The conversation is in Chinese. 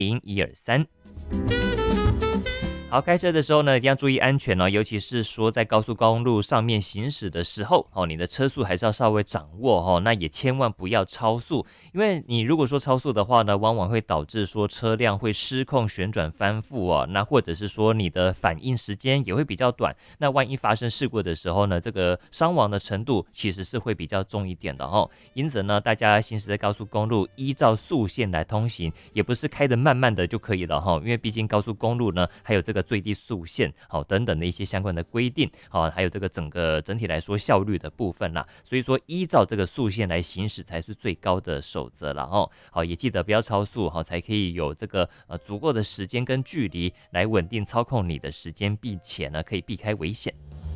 0123。好，开车的时候呢，一定要注意安全哦，尤其是说在高速公路上面行驶的时候，你的车速还是要稍微掌握那也千万不要超速，因为你如果说超速的话呢，往往会导致说车辆会失控旋转翻覆那或者是说你的反应时间也会比较短，那万一发生事故的时候呢，这个伤亡的程度其实是会比较重一点的因此呢，大家行驶在高速公路，依照速线来通行，也不是开得慢慢的就可以了因为毕竟高速公路呢，还有这个最低速限等等的一些相关的规定还有这个整体来说效率的部分啦，所以说依照这个速线来行驶才是最高的守则啦好，也记得不要超速才可以有这个足够的时间跟距离来稳定操控你的时间，并且呢可以避开危险。